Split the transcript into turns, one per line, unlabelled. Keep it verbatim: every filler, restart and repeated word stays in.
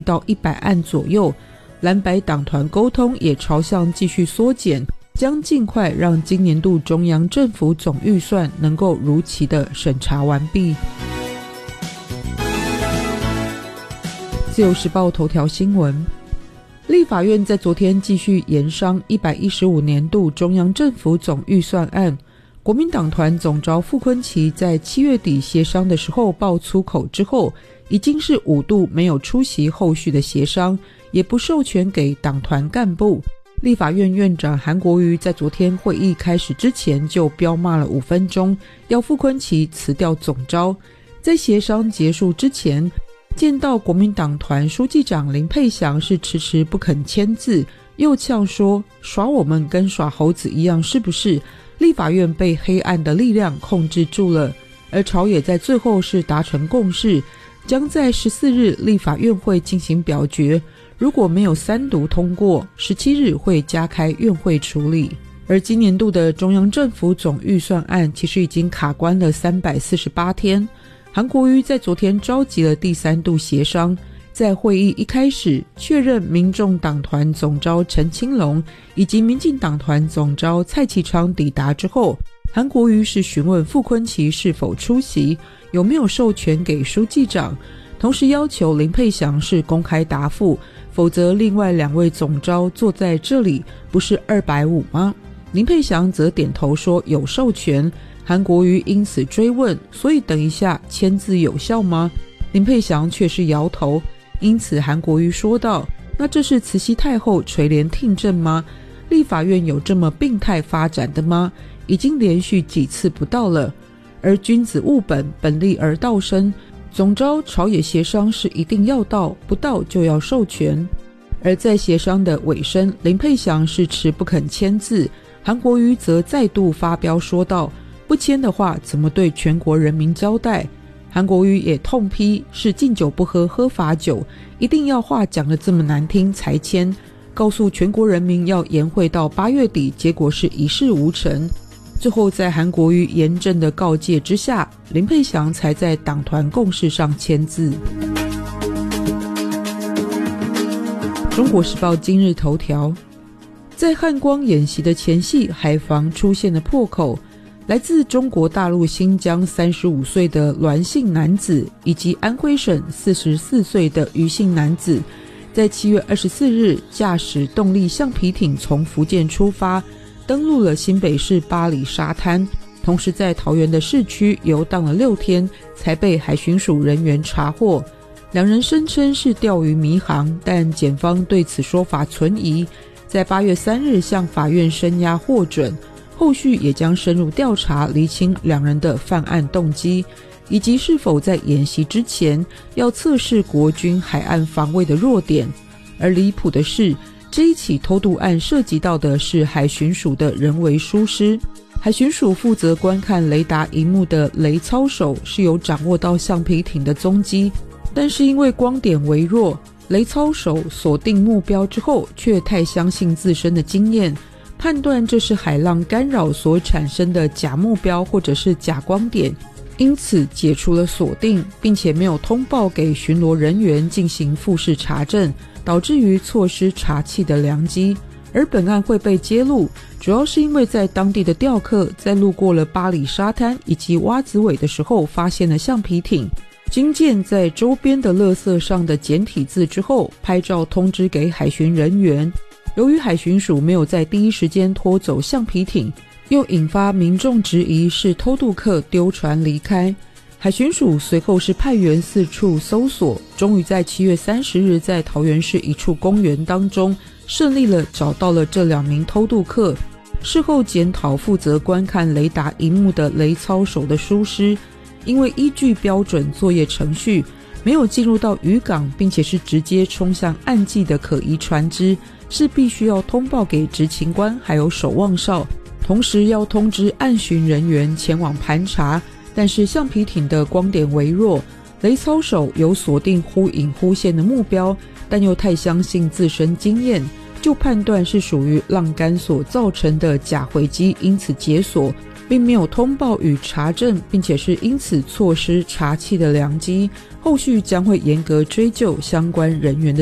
到一百案左右，蓝白党团沟通也朝向继续缩减，将尽快让今年度中央政府总预算能够如期的审查完毕。自由时报头条新闻，立法院在昨天继续研商一百一十五年度中央政府总预算案。国民党团总召傅崐萁在七月底协商的时候爆粗口之后，已经是五度没有出席后续的协商，也不授权给党团干部。立法院院长韩国瑜在昨天会议开始之前就彪骂了五分钟，要傅崐萁辞掉总召。在协商结束之前，见到国民党团书记长林佩祥是迟迟不肯签字，又呛说耍我们跟耍猴子一样是不是？立法院被黑暗的力量控制住了。而朝野在最后是达成共识，将在十四日立法院会进行表决，如果没有三读通过，十七日会加开院会处理。而今年度的中央政府总预算案其实已经卡关了三百四十八天，韩国瑜在昨天召集了第三度协商，在会议一开始确认民众党团总召陈清龙以及民进党团总召蔡其昌抵达之后，韩国瑜是询问傅崐萁是否出席，有没有授权给书记长，同时要求林佩祥是公开答复，否则另外两位总召坐在这里不是二百五吗？林佩祥则点头说有授权，韩国瑜因此追问，所以等一下签字有效吗？林佩祥却是摇头，因此韩国瑜说道，那这是慈禧太后垂帘听政吗？立法院有这么病态发展的吗？已经连续几次不到了。而君子务本，本立而道生，总召朝野协商是一定要到，不到就要授权。而在协商的尾声，林佩祥是迟不肯签字，韩国瑜则再度发飙说道，不签的话怎么对全国人民交代？韩国瑜也痛批是敬酒不喝喝罚酒，一定要话讲得这么难听才签，告诉全国人民要延会到八月底，结果是一事无成。最后在韩国瑜严正的告诫之下，林佩祥才在党团共识上签字。中国时报今日头条，在汉光演习的前夕，海防出现了破口，来自中国大陆新疆三十五岁的栾姓男子以及安徽省四十四岁的余姓男子，在七月二十四日驾驶动力橡皮艇从福建出发，登陆了新北市八里沙滩，同时在桃园的市区游荡了六天，才被海巡署人员查获。两人声称是钓鱼迷航，但检方对此说法存疑，在八月三日向法院声押获准，后续也将深入调查，厘清两人的犯案动机，以及是否在演习之前要测试国军海岸防卫的弱点。而离谱的是，这一起偷渡案涉及到的是海巡署的人为疏失。海巡署负责观看雷达萤幕的雷操手是有掌握到橡皮艇的踪迹，但是因为光点微弱，雷操手锁定目标之后却太相信自身的经验，判断这是海浪干扰所产生的假目标或者是假光点，因此解除了锁定，并且没有通报给巡逻人员进行复试查证，导致于错失查缉的良机。而本案会被揭露，主要是因为在当地的钓客在路过了八里沙滩以及蛙子尾的时候发现了橡皮艇，经鉴在周边的垃圾上的简体字之后，拍照通知给海巡人员。由于海巡署没有在第一时间拖走橡皮艇，又引发民众质疑是偷渡客丢船离开。海巡署随后是派员四处搜索，终于在七月三十日在桃园市一处公园当中顺利了找到了这两名偷渡客。事后检讨负责观看雷达萤幕的雷操手的疏失，因为依据标准作业程序没有进入到渔港，并且是直接冲向岸际的可疑船只，是必须要通报给执勤官还有守望哨，同时要通知岸巡人员前往盘查。但是橡皮艇的光点微弱，雷操手有锁定忽隐忽现的目标，但又太相信自身经验，就判断是属于浪干所造成的假回击，因此解锁， 并没有通报与查证，并且是因此错失查缉的良机，后续将会严格追究相关人员的